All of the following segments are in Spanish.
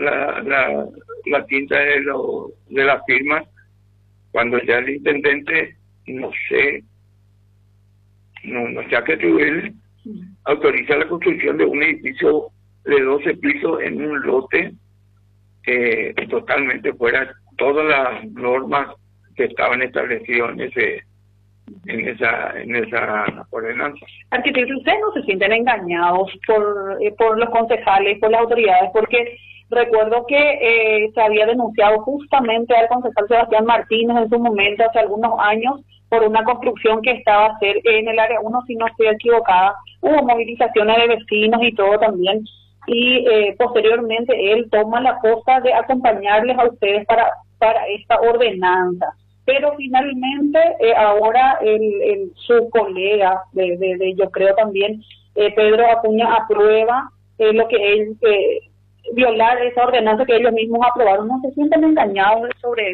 la tinta de la firma, cuando ya el intendente, no sé a qué atribuirle, autoriza la construcción de un edificio de 12 pisos en un lote totalmente fuera de todas las normas que estaban establecidas en esa ordenanza. Arquitecto, ¿ustedes no se sienten engañados por los concejales, por las autoridades? Porque recuerdo que se había denunciado justamente al concejal Sebastián Martínez en su momento, hace algunos años, por una construcción que estaba a hacer en el área 1, si no estoy equivocada. Hubo movilizaciones de vecinos y todo también, y posteriormente él toma la cosa de acompañarles a ustedes para esta ordenanza. Pero finalmente ahora su colega, yo creo también, Pedro Acuña, aprueba lo que él, violar esa ordenanza que ellos mismos aprobaron. ¿No se sienten engañados sobre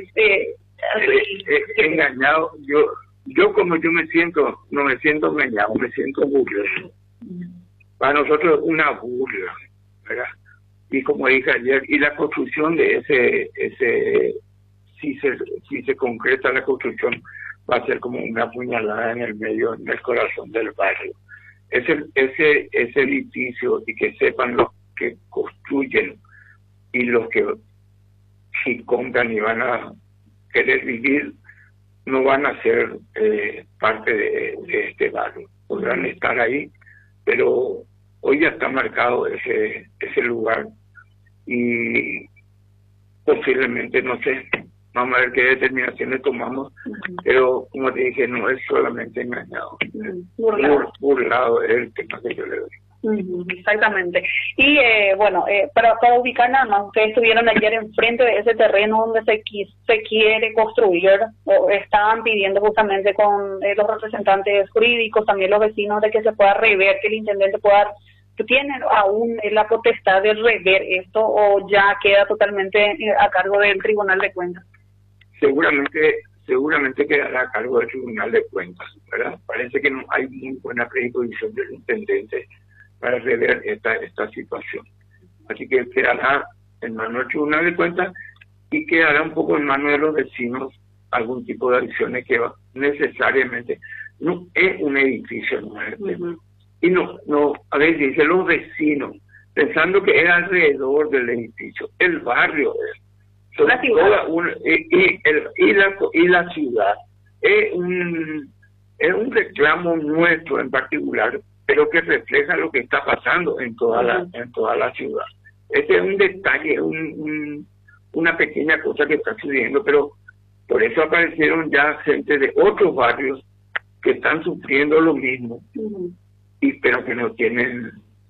engañado? Yo como yo me siento, no me siento engañado, me siento burlado. Para nosotros es una burla, ¿verdad? Y como dije ayer, y la construcción de ese si se concreta la construcción, va a ser como una puñalada en el medio, en el corazón del barrio. Ese edificio, y que sepan los que construyen y los que si compran y van a querer vivir, no van a ser parte de este barrio. Podrán estar ahí, pero hoy ya está marcado ese lugar y posiblemente, no sé, vamos a ver qué determinaciones tomamos, pero como te dije, no es solamente engañado, burlado es el tema que yo le doy. Exactamente. Y bueno, para ubicar nada más, ustedes estuvieron ayer enfrente de ese terreno donde se quiere construir, o estaban pidiendo justamente con los representantes jurídicos, también los vecinos, de que se pueda rever, que el intendente pueda, que tiene aún la potestad de rever esto, o ya queda totalmente a cargo del Tribunal de Cuentas. Seguramente quedará a cargo del Tribunal de Cuentas, ¿verdad? Parece que no hay muy buena predisposición del intendente para rever esta situación. Así que quedará en manos del Tribunal de Cuentas y quedará un poco en manos de los vecinos algún tipo de acciones que necesariamente no es un edificio nuevo. Y no, a veces dice los vecinos, pensando que es alrededor del edificio, el barrio es. La ciudad. Y la ciudad es un reclamo nuestro en particular, pero que refleja lo que está pasando en toda la ciudad. Este es un detalle, una pequeña cosa que está sucediendo, pero por eso aparecieron ya gente de otros barrios que están sufriendo lo mismo, pero que no tienen,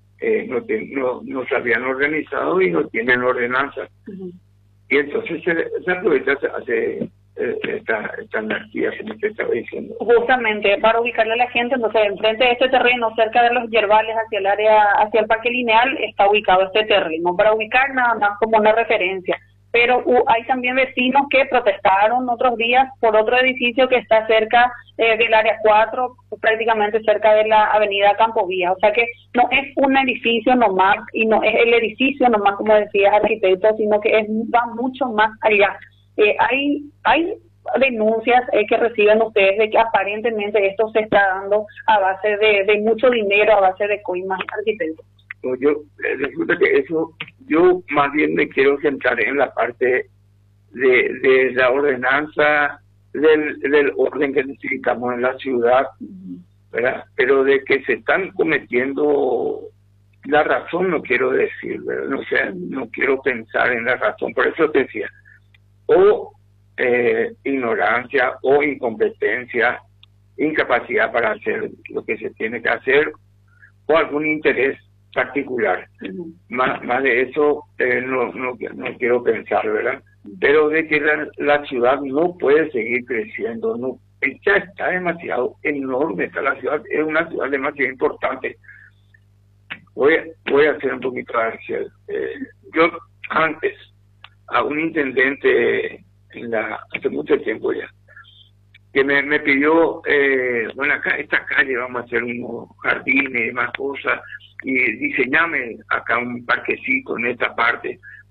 no se habían organizado y no tienen ordenanza. Y entonces se aprovecha, hace esta anarquía, como usted estaba diciendo. Justamente, para ubicarle a la gente, entonces, enfrente de este terreno, cerca de los yerbales, hacia el Parque Lineal, está ubicado este terreno, para ubicar nada más como una referencia. Pero hay también vecinos que protestaron otros días por otro edificio que está cerca del área 4, prácticamente cerca de la avenida Campovía. O sea que no es un edificio nomás, y no es el edificio nomás, como decías, arquitecto, sino que va mucho más allá. Hay denuncias que reciben ustedes de que aparentemente esto se está dando a base de mucho dinero, a base de coimas, arquitectos. Resulta que eso, yo más bien me quiero centrar en la parte de la ordenanza, del orden que necesitamos en la ciudad, ¿verdad? Pero de que se están cometiendo, la razón no quiero decir, ¿verdad? O sea, no quiero pensar en la razón, por eso te decía, o ignorancia, o incompetencia, incapacidad para hacer lo que se tiene que hacer, o algún interés particular. Más de eso no quiero pensar, ¿verdad? Pero de que la ciudad no puede seguir creciendo, ya está demasiado enorme, está la ciudad, es una ciudad demasiado importante. Voy a hacer un poquito de Axel. Yo antes, a un intendente hace mucho tiempo ya, que me pidió, bueno, acá esta calle vamos a hacer unos jardines y más cosas, y diseñame acá un parquecito en esta parte,